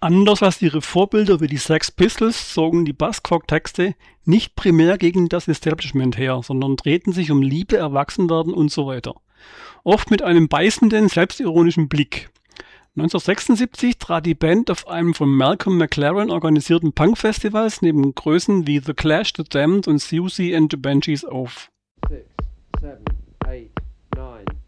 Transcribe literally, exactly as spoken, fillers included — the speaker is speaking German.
Anders als ihre Vorbilder wie die Sex Pistols zogen die Buzzcock-Texte nicht primär gegen das Establishment her, sondern drehten sich um Liebe, Erwachsenwerden und so weiter. Oft mit einem beißenden, selbstironischen Blick. neunzehnhundertsechsundsiebzig trat die Band auf einem von Malcolm McLaren organisierten Punk-Festivals neben Größen wie The Clash, The Damned und Siouxsie and the Banshees auf. Six, seven, eight, nine.